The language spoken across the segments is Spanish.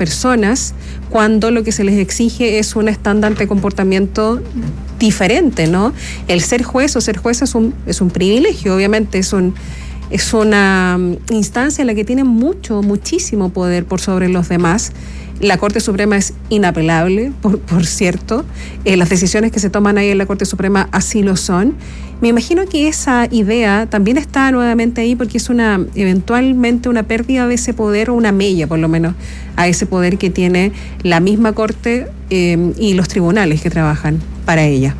personas cuando lo que se les exige es un estándar de comportamiento diferente, ¿no? El ser juez o ser jueza es un privilegio, obviamente, es una instancia en la que tiene muchísimo poder por sobre los demás. La Corte Suprema es inapelable, por cierto. Las decisiones que se toman ahí en la Corte Suprema así lo son. Me imagino que esa idea también está nuevamente ahí porque es eventualmente una pérdida de ese poder, o una mella por lo menos, a ese poder que tiene la misma Corte y los tribunales que trabajan para ella.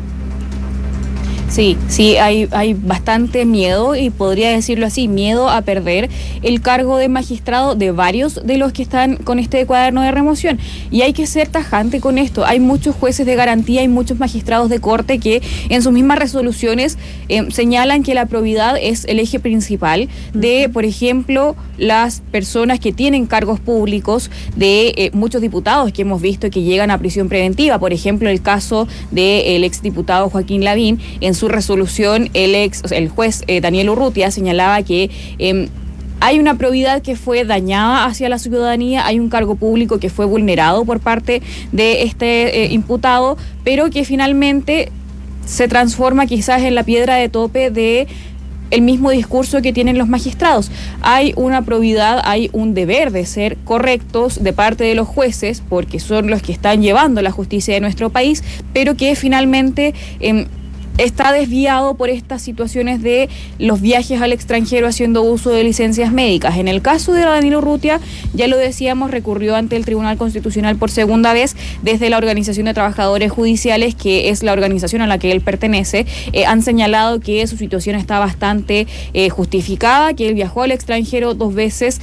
Sí, hay bastante miedo, y podría decirlo así, miedo a perder el cargo de magistrado de varios de los que están con este cuaderno de remoción. Y hay que ser tajante con esto. Hay muchos jueces de garantía, hay muchos magistrados de corte que en sus mismas resoluciones señalan que la probidad es el eje principal de, por ejemplo, las personas que tienen cargos públicos, de muchos diputados que hemos visto que llegan a prisión preventiva. Por ejemplo, el caso del exdiputado Joaquín Lavín. En su resolución, el juez Daniel Urrutia señalaba que hay una probidad que fue dañada hacia la ciudadanía, hay un cargo público que fue vulnerado por parte de este imputado, pero que finalmente se transforma quizás en la piedra de tope de el mismo discurso que tienen los magistrados. Hay una probidad, hay un deber de ser correctos de parte de los jueces, porque son los que están llevando la justicia de nuestro país, pero que finalmente está desviado por estas situaciones de los viajes al extranjero haciendo uso de licencias médicas. En el caso de Daniel Urrutia, ya lo decíamos, recurrió ante el Tribunal Constitucional por segunda vez. Desde la Organización de Trabajadores Judiciales, que es la organización a la que él pertenece, han señalado que su situación está bastante justificada, que él viajó al extranjero 2 veces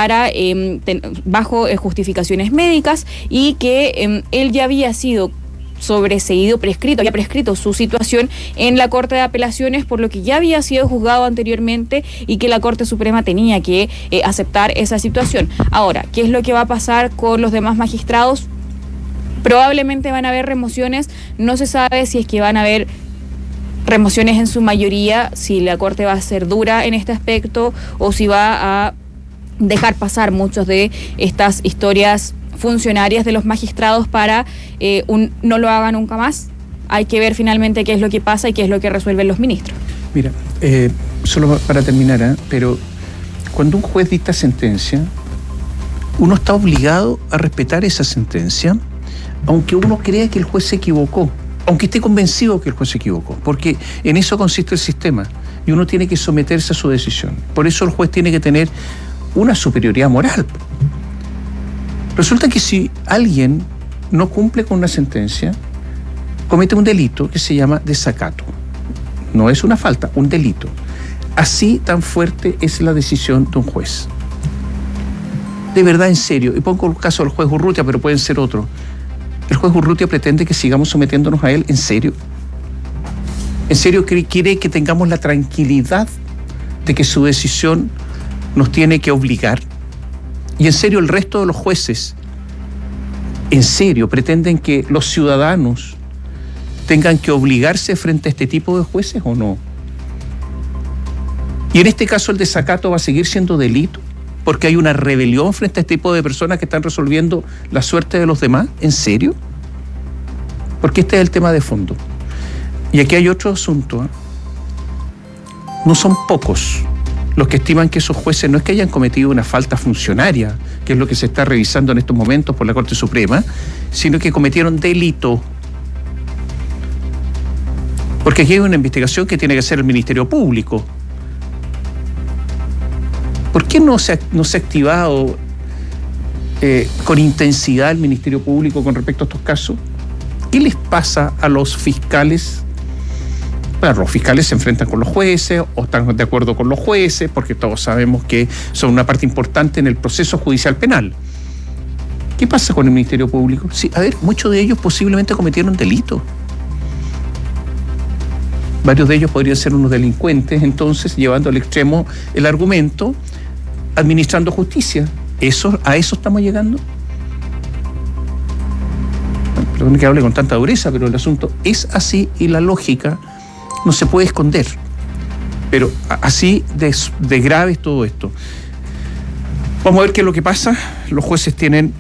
bajo justificaciones médicas, y que él ya había sido había prescrito su situación en la Corte de Apelaciones, por lo que ya había sido juzgado anteriormente, y que la Corte Suprema tenía que aceptar esa situación. Ahora, ¿qué es lo que va a pasar con los demás magistrados? Probablemente van a haber remociones, no se sabe si es que van a haber remociones en su mayoría, si la Corte va a ser dura en este aspecto o si va a dejar pasar muchas de estas historias funcionarias de los magistrados para no lo haga nunca más. Hay que ver finalmente qué es lo que pasa y qué es lo que resuelven los ministros. Mira, solo para terminar, pero cuando un juez dicta sentencia, uno está obligado a respetar esa sentencia, aunque uno crea que el juez se equivocó, aunque esté convencido que el juez se equivocó, porque en eso consiste el sistema, y uno tiene que someterse a su decisión. Por eso el juez tiene que tener una superioridad moral. Resulta que si alguien no cumple con una sentencia, comete un delito que se llama desacato. No es una falta, un delito. Así tan fuerte es la decisión de un juez. De verdad, en serio, y pongo el caso del juez Urrutia, pero pueden ser otros. ¿El juez Urrutia pretende que sigamos sometiéndonos a él? ¿En serio? ¿En serio quiere que tengamos la tranquilidad de que su decisión nos tiene que obligar? Y en serio, el resto de los jueces, en serio, pretenden que los ciudadanos tengan que obligarse frente a este tipo de jueces, ¿o no? Y en este caso el desacato va a seguir siendo delito, porque hay una rebelión frente a este tipo de personas que están resolviendo la suerte de los demás. ¿En serio? Porque este es el tema de fondo. Y aquí hay otro asunto. No son pocos los que estiman que esos jueces no es que hayan cometido una falta funcionaria, que es lo que se está revisando en estos momentos por la Corte Suprema, sino que cometieron delito. Porque aquí hay una investigación que tiene que hacer el Ministerio Público. ¿Por qué no se ha activado con intensidad el Ministerio Público con respecto a estos casos? ¿Qué les pasa a los fiscales? Bueno, los fiscales se enfrentan con los jueces o están de acuerdo con los jueces, porque todos sabemos que son una parte importante en el proceso judicial penal. ¿Qué pasa con el Ministerio Público? Sí, a ver, muchos de ellos posiblemente cometieron delitos. Varios de ellos podrían ser unos delincuentes, entonces, llevando al extremo el argumento, administrando justicia. ¿A eso estamos llegando? Bueno, perdón que hable con tanta dureza, pero el asunto es así y la lógica no se puede esconder. Pero así de grave es todo esto. Vamos a ver qué es lo que pasa. Los jueces tienen